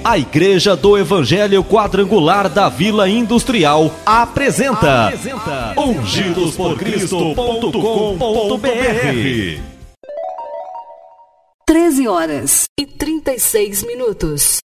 A Igreja do Evangelho Quadrangular da Vila Industrial apresenta ungidosporcristo.com.br. 13h36.